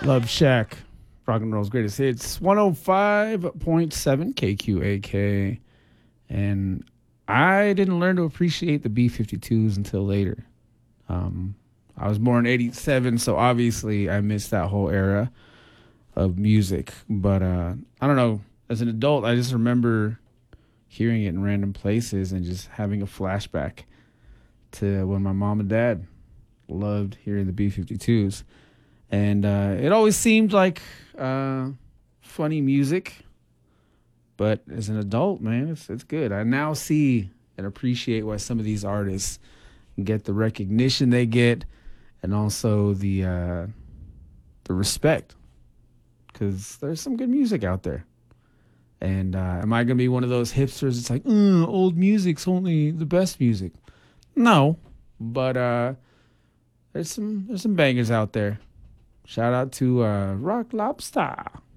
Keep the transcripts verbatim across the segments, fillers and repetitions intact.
Love Shack, rock and roll's greatest hits, one oh five point seven K Q A K. And I didn't learn to appreciate the B fifty-twos until later. Um, I was born in eighty-seven, so obviously I missed that whole era of music. But uh, I don't know, as an adult, I just remember hearing it in random places and just having a flashback to when my mom and dad loved hearing the B fifty-twos. And uh, it always seemed like uh, funny music. But as an adult, man, it's it's good. I now see and appreciate why some of these artists get the recognition they get, and also the uh, the respect, because there's some good music out there. And uh, am I gonna be one of those hipsters? It's like, mm, old music's only the best music. No, but uh, there's some there's some bangers out there. Shout out to uh, Rock Lobster.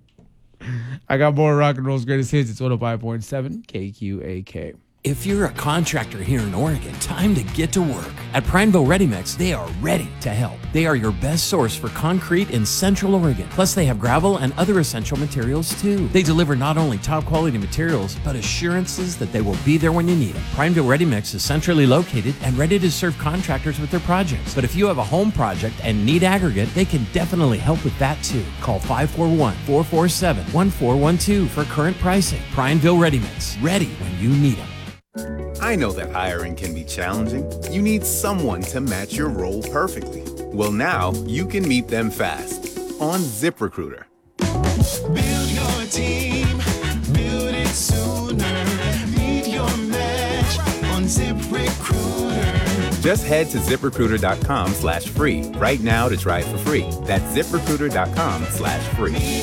I got more rock and roll's greatest hits. It's one oh five point seven K Q A K. If you're a contractor here in Oregon, time to get to work. At Prineville Ready Mix, they are ready to help. They are your best source for concrete in Central Oregon. Plus, they have gravel and other essential materials too. They deliver not only top quality materials, but assurances that they will be there when you need them. Prineville Ready Mix is centrally located and ready to serve contractors with their projects. But if you have a home project and need aggregate, they can definitely help with that too. Call five four one, four four seven, one four one two for current pricing. Prineville Ready Mix, ready when you need them. I know that hiring can be challenging. You need someone to match your role perfectly. Well, now you can meet them fast on ZipRecruiter. Build your team, build it sooner. Meet your match on ZipRecruiter. Just head to ZipRecruiter.com slash free right now to try it for free. That's ZipRecruiter.com slash free.